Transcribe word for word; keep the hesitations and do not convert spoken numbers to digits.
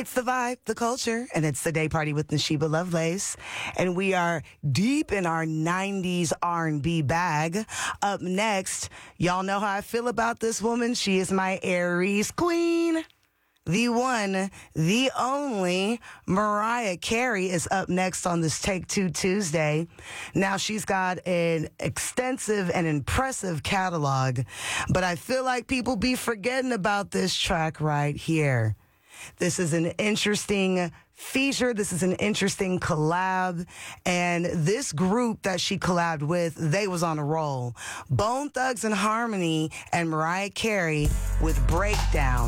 It's the vibe, the culture, and it's the day party with Nashiba Lovelace. And we are deep in our nineties R and B bag. Up next, y'all know how I feel about this woman. She is my Aries queen. The one, the only, Mariah Carey is up next on this Take Two Tuesday. Now, she's got an extensive and impressive catalog, but I feel like people be forgetting about this track right here. This is an interesting feature. This is an interesting collab. And this group that she collabed with, they was on a roll. Bone Thugs and Harmony and Mariah Carey with Breakdown.